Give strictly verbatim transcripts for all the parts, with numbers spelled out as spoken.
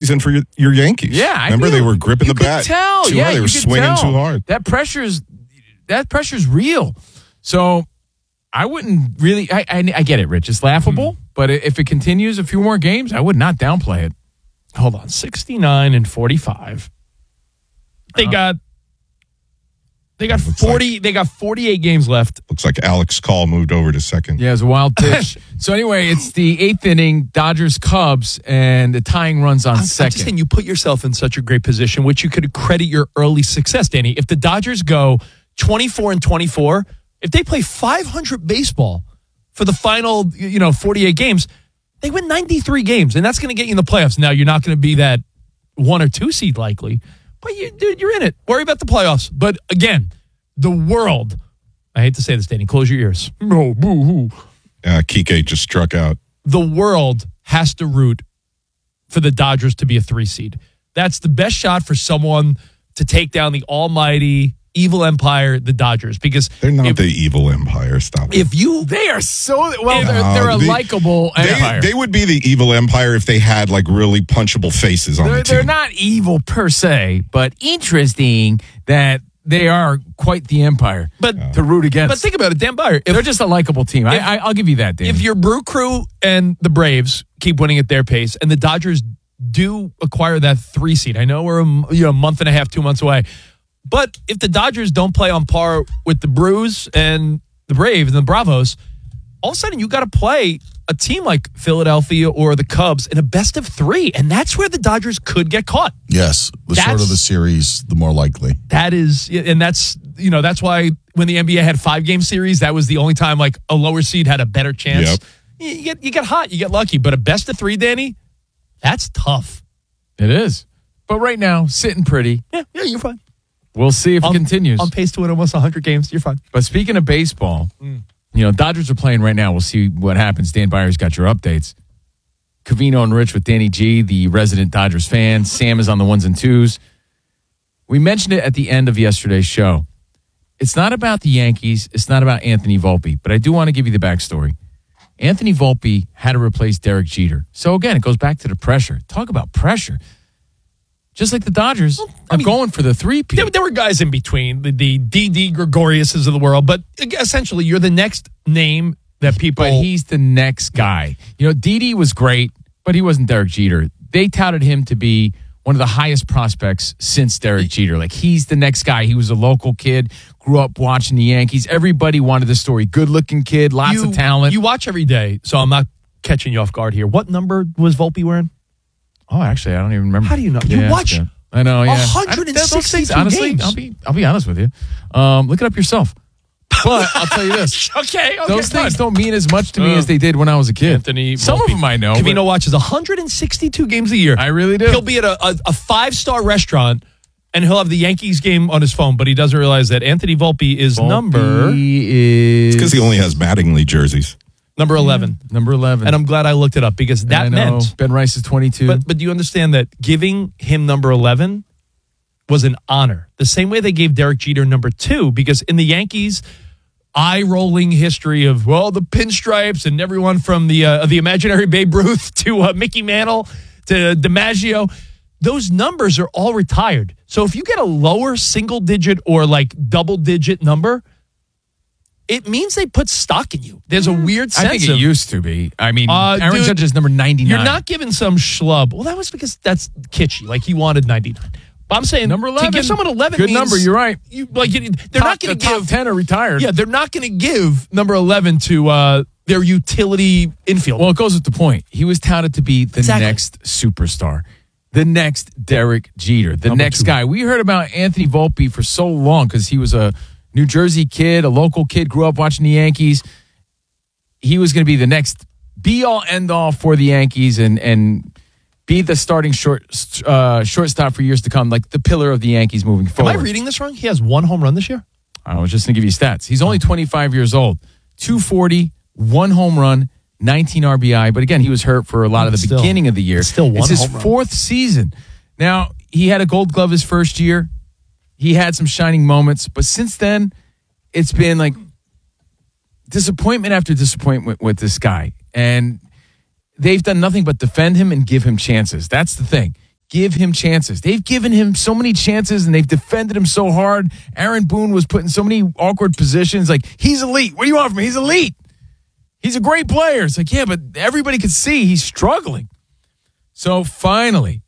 season for your, your Yankees. Yeah, remember I mean, they were gripping you the could bat. Tell. Too yeah, hard. They you were could swinging tell. too hard. That pressure's that pressure's real. So I wouldn't really. I I, I get it, Rich. It's laughable, hmm. but if it continues a few more games, I would not downplay it. Hold on, sixty-nine and forty-five. They uh, got. They got forty. Like, they got forty-eight games left. Looks like Alex Call moved over to second. Yeah, it was a wild pitch. So anyway, it's the eighth inning, Dodgers Cubs, and the tying runs on I'm, second. I'm just saying, you put yourself in such a great position, which you could credit your early success, Danny. If the Dodgers go twenty-four and twenty-four, if they play five hundred baseball for the final, you know, forty-eight games, they win ninety-three games, and that's going to get you in the playoffs. Now you're not going to be that one or two seed likely. But, you, dude, you're in it. Worry about the playoffs. But, again, the world, I hate to say this, Danny, close your ears. No, boo-hoo. Uh, Kike just struck out. The world has to root for the Dodgers to be a three seed. That's the best shot for someone to take down the almighty evil empire, the Dodgers, because they're not if, the evil empire. Stop. If you, they are so well. No, They're, they're a they, likable they, empire. They would be the evil empire if they had like really punchable faces on they're, the team. They're not evil per se, but interesting that they are quite the empire. But uh, to root against. But think about it, Dan Byer. If, they're just a likable team. If, I, I, I'll give you that, Dan. If your Brew Crew and the Braves keep winning at their pace, and the Dodgers do acquire that three seed, I know we're a, you know, a month and a half, two months away. But if the Dodgers don't play on par with the Brews and the Braves and the Bravos, all of a sudden you got to play a team like Philadelphia or the Cubs in a best of three, and that's where the Dodgers could get caught. Yes, the that's, shorter the series, the more likely. That is, and that's you know that's why when the N B A had five game series, that was the only time like a lower seed had a better chance. Yep. You, you get you get hot, you get lucky, but a best of three, Danny, that's tough. It is, but right now sitting pretty. Yeah, yeah, you're fine. We'll see if on, it continues. On pace to win almost one hundred games. You're fine. But speaking of baseball, mm. you know, Dodgers are playing right now. We'll see what happens. Dan Byer's got your updates. Covino and Rich with Danny G, the resident Dodgers fan. Sam is on the ones and twos. We mentioned it at the end of yesterday's show. It's not about the Yankees. It's not about Anthony Volpe. But I do want to give you the backstory. Anthony Volpe had to replace Derek Jeter. So, again, it goes back to the pressure. Talk about pressure. Just like the Dodgers well, are mean, going for the three-peat. There, there were guys in between, the, the D D Gregoriuses of the world, but essentially you're the next name that people... But he's the next guy. You know, D D was great, but he wasn't Derek Jeter. They touted him to be one of the highest prospects since Derek Jeter. Like, he's the next guy. He was a local kid, grew up watching the Yankees. Everybody wanted the story. Good-looking kid, lots you, of talent. You watch every day, so I'm not catching you off guard here. What number was Volpe wearing? Oh, actually, I don't even remember. How do you know? Yeah, you watch yeah. I know, yeah. one hundred sixty-two honestly, games. I'll be, I'll be honest with you. Um, look it up yourself. But I'll tell you this. okay, okay. Those fine. things don't mean as much to me uh, as they did when I was a kid. Anthony Some Volpe. of them I know. Covino watches one hundred sixty-two games a year. I really do. He'll be at a, a, a five-star restaurant, and he'll have the Yankees game on his phone, but he doesn't realize that Anthony Volpe is Volpe number... is because he only has Mattingly jerseys. Number eleven. Yeah, number eleven. And I'm glad I looked it up because that I know. meant... Ben Rice is twenty-two. But, but do you understand that giving him number eleven was an honor? The same way they gave Derek Jeter number two, because in the Yankees... eye-rolling history of, well, the pinstripes and everyone from the uh, the imaginary Babe Ruth to uh, Mickey Mantle to DiMaggio, those numbers are all retired. So if you get a lower single-digit or like double-digit number, it means they put stock in you. There's a weird sense I think of, it used to be. I mean, uh, Aaron dude, Judge is number ninety-nine. You're not giving some schlub. Well, that was because that's kitschy. Like, he wanted ninety-nine. But I'm saying number eleven. To give someone eleven good means, number. You're right. You, like they're top, not going to give give ten are retired. Yeah, they're not going to give number eleven to uh, their utility infield. Well, it goes with the point. He was touted to be the exactly. next superstar, the next Derek Jeter, the number next two. guy. We heard about Anthony Volpe for so long because he was a New Jersey kid, a local kid, grew up watching the Yankees. He was going to be the next be-all, end-all for the Yankees and and. be the starting short uh, shortstop for years to come, like the pillar of the Yankees moving forward. Am I reading this wrong? He has one home run this year? I was just going to give you stats. He's only twenty-five years old. two forty, one home run, nineteen R B I. But again, he was hurt for a lot of the still, beginning of the year. Still one It's his home run. fourth season. Now, he had a gold glove his first year. He had some shining moments. But since then, it's been like disappointment after disappointment with this guy. And they've done nothing but defend him and give him chances. That's the thing. give him chances. They've given him so many chances, and they've defended him so hard. Aaron Boone was put in so many awkward positions. Like, he's elite. What do you want from him? He's elite. He's a great player. It's like, yeah, but everybody could see he's struggling. So finally,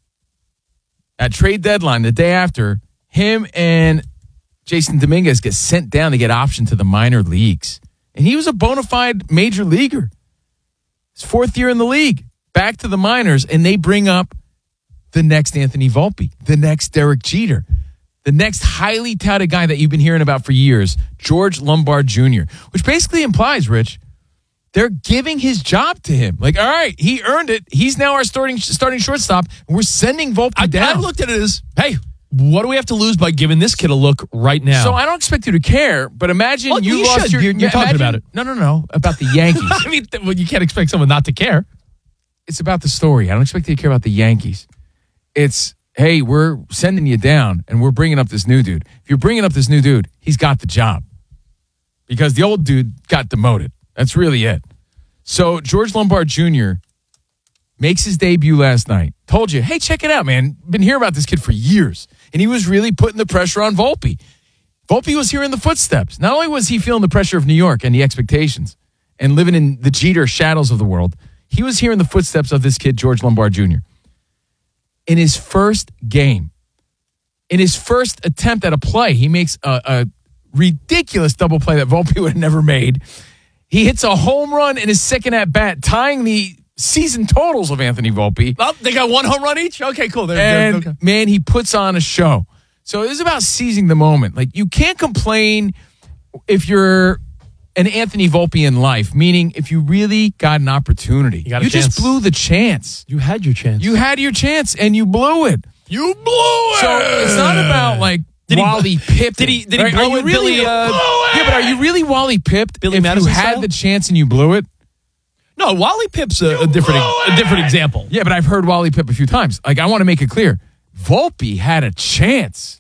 at trade deadline, the day after, him and Jason Dominguez get sent down to get optioned to the minor leagues. And he was a bona fide major leaguer. His fourth year in the league. Back to the minors, and they bring up the next Anthony Volpe, the next Derek Jeter, the next highly touted guy that you've been hearing about for years, George Lombard Junior, which basically implies, Rich, they're giving his job to him. Like, all right, he earned it. He's now our starting starting shortstop, and we're sending Volpe I, down. I looked at it as, hey, what do we have to lose by giving this kid a look right now? So I don't expect you to care, but imagine Well, you, you lost should. your... You're- you're talking imagine- about it. No, no, no, about the Yankees. I mean, th- well, you can't expect someone not to care. It's about the story. I don't expect you to care about the Yankees. It's, hey, we're sending you down, and we're bringing up this new dude. If you're bringing up this new dude, he's got the job. Because the old dude got demoted. That's really it. So George Lombard Junior makes his debut last night. Told you, hey, check it out, man. Been hearing about this kid for years. And he was really putting the pressure on Volpe. Volpe was hearing the footsteps. Not only was he feeling the pressure of New York and the expectations and living in the Jeter shadows of the world, he was hearing the footsteps of this kid, George Lombard Junior In his first game, in his first attempt at a play, he makes a, a ridiculous double play that Volpe would have never made. He hits a home run in his second at-bat, tying the season totals of Anthony Volpe. Oh, they got one home run each? Okay, cool. They're, And, they're, okay. man, he puts on a show. So it is about seizing the moment. Like, you can't complain if you're an Anthony Volpe in life, meaning if you really got an opportunity. You got a you chance. just blew the chance. You had your chance. You had your chance, and you blew it. You blew it. So it's not about, like, Did he- Wally Pipped. did he- did he Right? blow Are you it, really, Billy, uh, Yeah, but are you really Wally Pipped Billy if Madison you had style? the chance and you blew it? No, Wally Pipp's a, a different a different example. Yeah, but I've heard Wally Pipp a few times. Like, I want to make it clear. Volpe had a chance.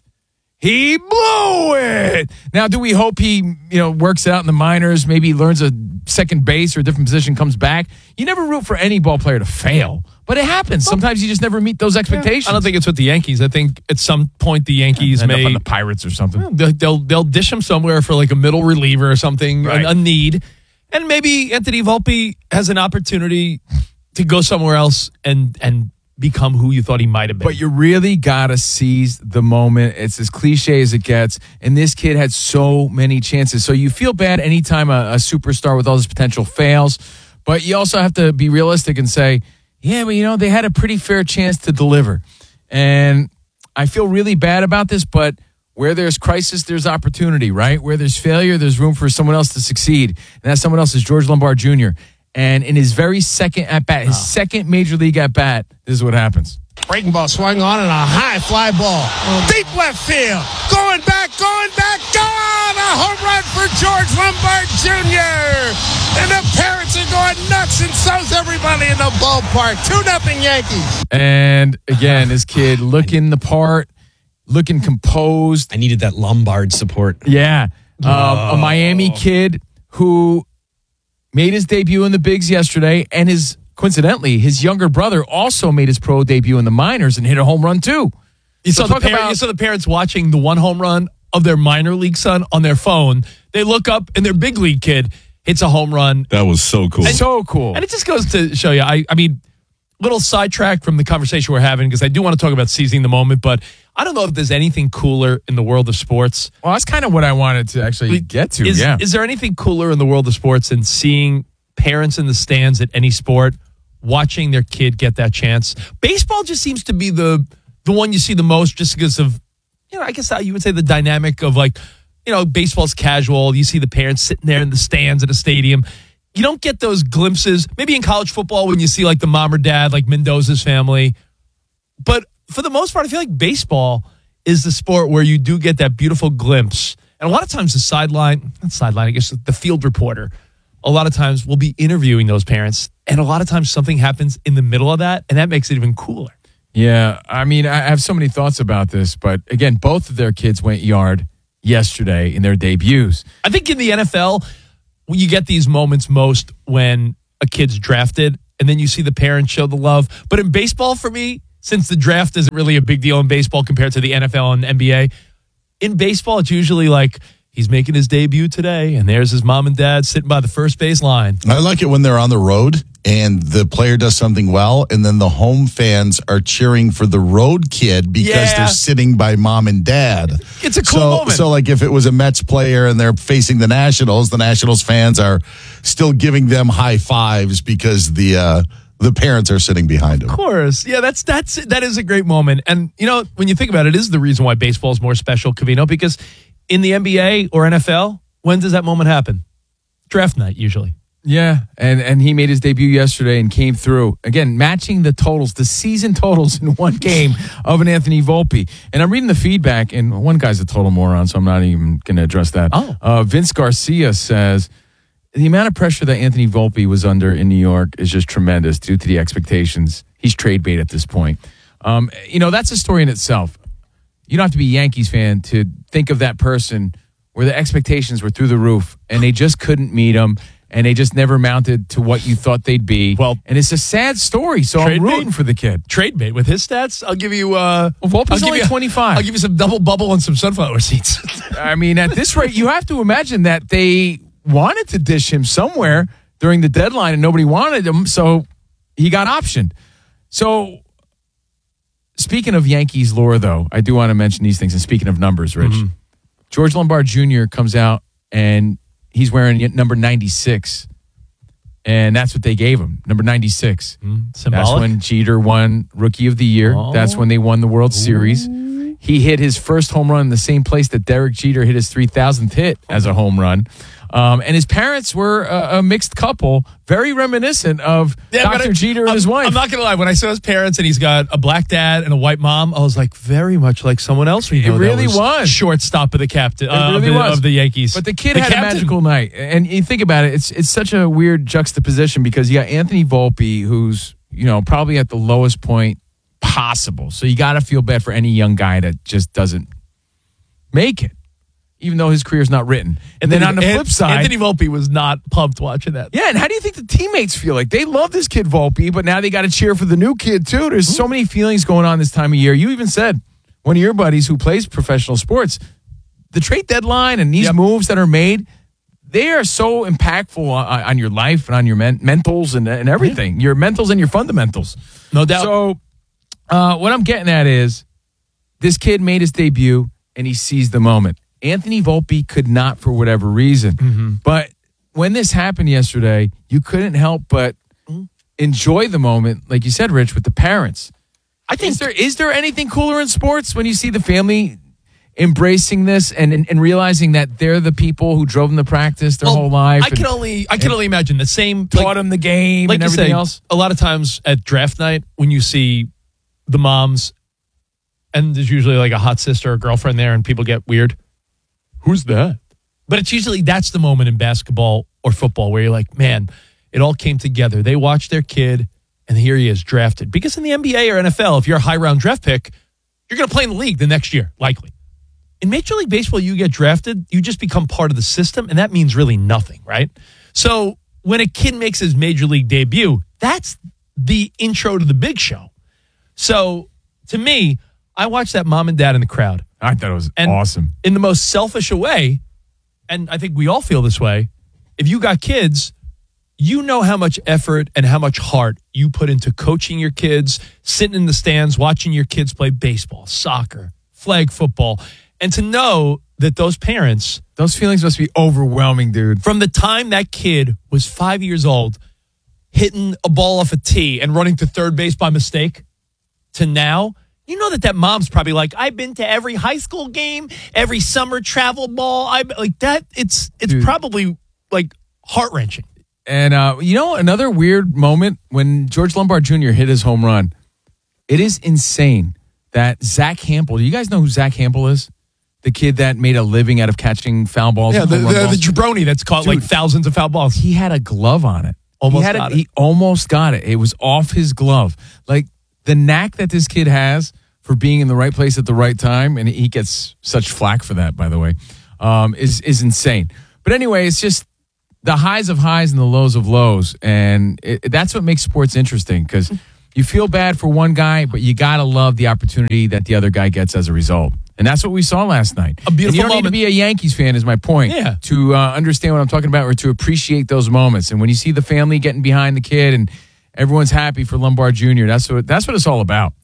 He blew it. Now, do we hope he, you know, works it out in the minors, maybe learns a second base or a different position, comes back? You never root for any ball player to fail, but it happens. Sometimes you just never meet those expectations. I don't think it's with the Yankees. I think at some point the Yankees End up may on the Pirates or something. they'll, they'll they'll dish him somewhere for like a middle reliever or something, Right. a, a need, and maybe Anthony Volpe has an opportunity to go somewhere else and and become who you thought he might have been. But you really got to seize the moment. It's as cliche as it gets. And this kid had so many chances. So you feel bad anytime a, a superstar with all this potential fails. But you also have to be realistic and say, yeah, but you know, they had a pretty fair chance to deliver. And I feel really bad about this, but where there's crisis, there's opportunity, right? Where there's failure, there's room for someone else to succeed. And that someone else is George Lombard Junior And in his very second at-bat, his second major league at-bat, this is what happens. Breaking ball swung on and a high fly ball. Deep left field. Going back, going back, gone! A home run for George Lombard Junior And the parents are going nuts, and so's everybody in the ballpark. two nothing Yankees. And again, this kid looking the part, looking composed. I needed that Lombard support. Yeah. Um, a Miami kid who made his debut in the bigs yesterday, and his coincidentally, his younger brother also made his pro debut in the minors and hit a home run too. You So saw, the talk parent, about- you saw the parents watching the one home run of their minor league son on their phone. They look up and their big league kid hits a home run. That was so cool. So cool. And it just goes to show you, I, I mean, little sidetrack from the conversation we're having because I do want to talk about seizing the moment, but I don't know if there's anything cooler in the world of sports. Well, that's kind of what I wanted to actually get to. Is, yeah. is there anything cooler in the world of sports than seeing parents in the stands at any sport watching their kid get that chance? Baseball just seems to be the the one you see the most just because of, you know, I guess how you would say the dynamic of like, you know, baseball's casual. You see the parents sitting there in the stands at a stadium. You don't get those glimpses. Maybe in college football when you see like the mom or dad, like Mendoza's family. But for the most part, I feel like baseball is the sport where you do get that beautiful glimpse. And a lot of times the sideline, not sideline, I guess the field reporter, a lot of times will be interviewing those parents. And a lot of times something happens in the middle of that, and that makes it even cooler. Yeah, I mean, I have so many thoughts about this, but again, both of their kids went yard yesterday in their debuts. I think in the N F L, you get these moments most when a kid's drafted, and then you see the parents show the love. But in baseball, for me, since the draft isn't really a big deal in baseball compared to the N F L and N B A, in baseball, it's usually like he's making his debut today, and there's his mom and dad sitting by the first base line. I like it when they're on the road and the player does something well, and then the home fans are cheering for the road kid because Yeah. they're sitting by mom and dad. It's a cool so, moment. So, like, if it was a Mets player and they're facing the Nationals, the Nationals fans are still giving them high fives because the uh, the parents are sitting behind them. Of course. Yeah, that's that's that is a great moment. And, you know, when you think about it, it is the reason why baseball is more special, Covino, because in the N B A or N F L, when does that moment happen? Draft night, usually. Yeah, and, and he made his debut yesterday and came through. Again, matching the totals, the season totals in one game of an Anthony Volpe. And I'm reading the feedback, and one guy's a total moron, so I'm not even going to address that. Oh. Uh, Vince Garcia says, the amount of pressure that Anthony Volpe was under in New York is just tremendous due to the expectations. He's trade bait at this point. Um, you know, that's a story in itself. You don't have to be a Yankees fan to think of that person where the expectations were through the roof, and they just couldn't meet him. And they just never mounted to what you thought they'd be. Well, and it's a sad story, so I'm trade rooting bait? for the kid. Trade bait with his stats. I'll give you. Uh, Well, Volpe's I'll give only you- twenty-five. I'll give you some double bubble and some sunflower seeds. I mean, at this rate, you have to imagine that they wanted to dish him somewhere during the deadline, and nobody wanted him, so he got optioned. So, speaking of Yankees lore, though, I do want to mention these things. And speaking of numbers, Rich, Mm-hmm. George Lombard Junior comes out and he's wearing number ninety-six. And that's what they gave him, number ninety-six. Symbolic. That's when Jeter won Rookie of the Year. Oh. That's when they won the World Series. He hit his first home run in the same place that Derek Jeter hit his three thousandth hit as a home run. Um, and his parents were a, a mixed couple, very reminiscent of Yeah, but Doctor I- Jeter and I'm, his wife. I'm not going to lie. When I saw his parents and he's got a black dad and a white mom, I was like, very much like someone else we It know. that really was. shortstop of the captain It uh, really of, the, was. of the Yankees. But the kid The had captain. a magical night. And you think about it, it's it's such a weird juxtaposition because you got Anthony Volpe, who's, you know, probably at the lowest point possible. So you got to feel bad for any young guy that just doesn't make it, even though his career's not written. And then on the An- flip side, Anthony Volpe was not pumped watching that. yeah, and how do you think the teammates feel? Like, they love this kid Volpe, but now they got to cheer for the new kid, too. There's so many feelings going on this time of year. You even said, one of your buddies who plays professional sports, the trade deadline and these Yep. moves that are made, they are so impactful on, on your life and on your men- mentals and, and everything, your mentals and your fundamentals. No doubt. So, uh, what I'm getting at is this kid made his debut and he seized the moment. Anthony Volpe could not for whatever reason. Mm-hmm. But when this happened yesterday, you couldn't help but enjoy the moment, like you said, Rich, with the parents. I think is there is there anything cooler in sports when you see the family embracing this and and, and realizing that they're the people who drove them to practice their Well, whole life? I can and only I can only imagine the same taught like, them the game like and you everything say, else. A lot of times at draft night when you see the moms and there's usually like a hot sister or girlfriend there and people get weird. Who's that? But it's usually that's the moment in basketball or football where you're like, man, it all came together. They watched their kid and here he is drafted. Because in the N B A or N F L, if you're a high round draft pick, you're going to play in the league the next year, likely. In Major League Baseball, you get drafted, you just become part of the system, and that means really nothing, right? So when a kid makes his Major League debut, that's the intro to the big show. So to me, I watched that mom and dad in the crowd. I thought it was And awesome. in the most selfish a way, and I think we all feel this way, if you got kids, you know how much effort and how much heart you put into coaching your kids, sitting in the stands, watching your kids play baseball, soccer, flag football, and to know that those parents, Those feelings must be overwhelming, dude. from the time that kid was five years old, hitting a ball off a tee and running to third base by mistake, to now, you know that that mom's probably like, I've been to every high school game, every summer travel ball. I like that. It's it's Dude. probably like heart wrenching. And, uh, you know, another weird moment when George Lombard Junior hit his home run, it is insane that Zach Hampel, do you guys know who Zach Hampel is? The kid that made a living out of catching foul balls. Yeah, and the, home run the, the balls. jabroni that's caught like Dude. thousands of foul balls. He had a glove on it. Almost he had got it, it. He almost got it. It was off his glove. Like, the knack that this kid has for being in the right place at the right time, and he gets such flack for that, by the way, um, is is insane. But anyway, it's just the highs of highs and the lows of lows, and it, that's what makes sports interesting because You feel bad for one guy, but you got to love the opportunity that the other guy gets as a result. And that's what we saw last night. A beautiful and you don't moment. need to be a Yankees fan, is my point. Yeah. To uh, understand what I'm talking about or to appreciate those moments. And when you see the family getting behind the kid and everyone's happy for Lombard Junior, that's what that's what it's all about.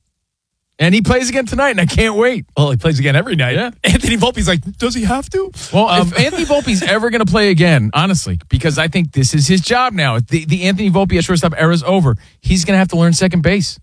And he plays again tonight, and I can't wait. Well, he plays again every night. Yeah. Anthony Volpe's like, does he have to? Well, if Anthony Volpe's ever going to play again, honestly, because I think this is his job now. The, the Anthony Volpe at shortstop era is over. He's going to have to learn second base.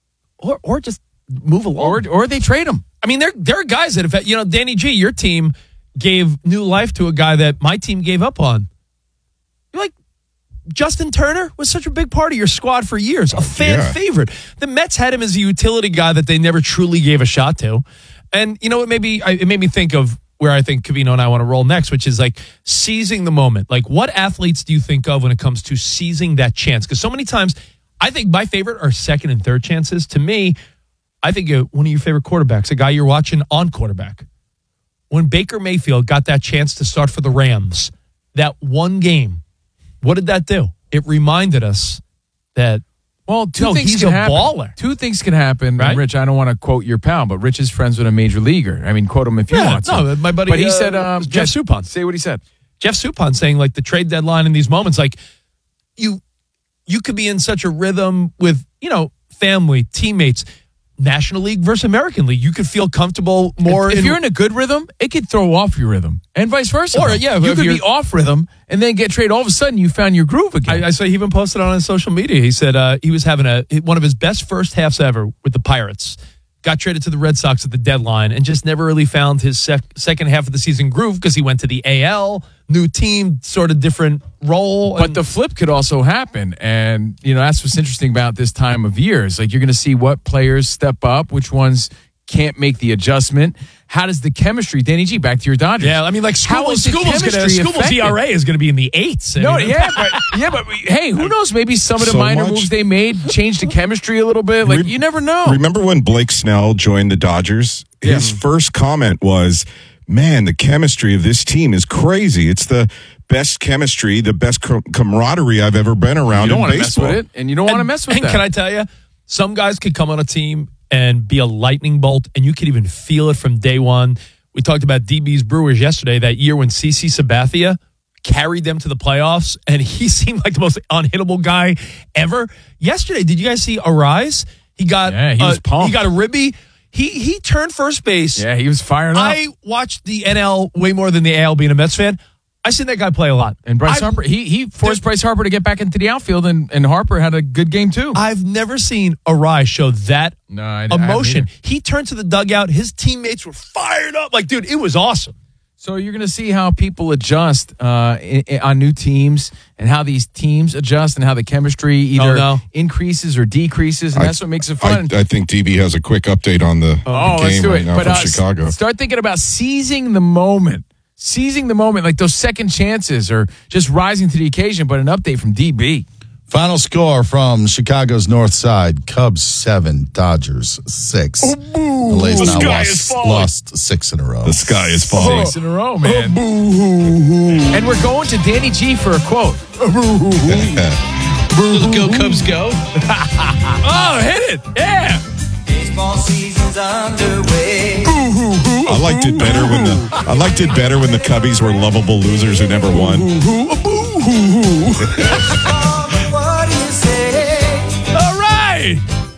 Or or just move along. Or, or they trade him. I mean, there, there are guys that have, you know, Danny G, your team gave new life to a guy that my team gave up on. You're like, Justin Turner was such a big part of your squad for years, a fan yeah. favorite. The Mets had him as a utility guy that they never truly gave a shot to. And, you know, it made me, it made me think of where I think Covino and I want to roll next, which is like seizing the moment. Like, what athletes do you think of when it comes to seizing that chance? Because so many times, I think my favorite are second and third chances. To me, I think uh, one of your favorite quarterbacks, a guy you're watching on quarterback. When Baker Mayfield got that chance to start for the Rams, that one game, what did that do? It reminded us that, Well, two no, things he's can a happen. baller. Two things can happen. Right? And Rich, I don't want to quote your pal, but Rich is friends with a major leaguer. I mean, quote him if you Yeah, want to. no, my buddy, But he uh, said, um, Jeff Jeff- Suppan. Say what he said. Jeff Suppan saying like the trade deadline in these moments, like you, you could be in such a rhythm with, you know, family, teammates, National League versus American League. You could feel comfortable more. If, if in, you're in a good rhythm, it could throw off your rhythm, and vice versa. Or, yeah, you if could you're- be off rhythm and then get traded. All of a sudden, you found your groove again. I, I saw he even posted on his social media. He said uh, he was having a one of his best first halves ever with the Pirates. Got traded to the Red Sox at the deadline and just never really found his sec- second half of the season groove because he went to the A L, new team, sort of different role. But and- the flip could also happen. And, you know, that's what's interesting about this time of year. Is like you're going to see what players step up, which ones can't make the adjustment. How does the chemistry, Danny G, back to your Dodgers. yeah, I mean, like How Scuba's is the chemistry affected? E R A is going to be in the eights. I No, mean, yeah, but, yeah, but hey, who knows? Maybe some of the So minor much. moves they made changed the chemistry a little bit. Like, Rem- you never know. Remember when Blake Snell joined the Dodgers? His first comment was, man, the chemistry of this team is crazy. It's the best chemistry, the best com- camaraderie I've ever been around You don't in want to mess baseball. with it, and you don't want to mess with and that. can I tell you, some guys could come on a team and be a lightning bolt, and you could even feel it from day one. We talked about D B's Brewers yesterday, that year when C C Sabathia carried them to the playoffs, and he seemed like the most unhittable guy ever. Yesterday, did you guys see Arise? He got Yeah, he was uh, pumped. he got a ribby. He he turned first base. Yeah, he was firing up. I watched the N L way more than the A L being a Mets fan. I seen that guy play a lot. and Bryce I- Harper, he he forced Bryce Harper to get back into the outfield, and, and Harper had a good game too. I've never seen Arai show that No, I- I haven't emotion. either. He turned to the dugout. His teammates were fired up. Like, dude, it was awesome. So you're going to see how people adjust uh, i- i- on new teams, and how these teams adjust, and how the chemistry either Oh, no. increases or decreases, and I- that's what makes it I, fun. I think D B has a quick update on the, Oh, the let's game do right it. now But from uh, Chicago. s- start thinking about seizing the moment. Seizing the moment, like those second chances or just rising to the occasion. But an update from D B. Final score from Chicago's North Side: Cubs seven, Dodgers six. The Lays The now sky lost, is falling. lost six in a row. The sky is falling. Six in a row, man. And we're going to Danny G for a quote. Go Cubs, go. Oh, hit it. Yeah. Baseball season's underway. I liked it better when the I liked it better when the Cubbies were lovable losers who never won.